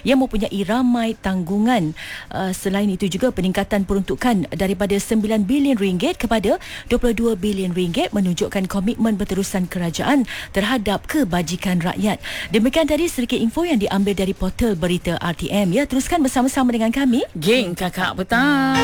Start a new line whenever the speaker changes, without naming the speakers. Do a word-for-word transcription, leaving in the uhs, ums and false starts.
yang mempunyai ramai tanggungan. Uh, selain itu juga peningkatan peruntukan daripada sembilan bilion ringgit kepada dua puluh dua bilion ringgit menunjukkan komitmen berterusan kerajaan terhadap kebajikan rakyat. Demikian tadi sedikit info yang diambil dari portal berita R T M ya. Teruskan bersama-sama dengan kami,
Geng Kakak Petang.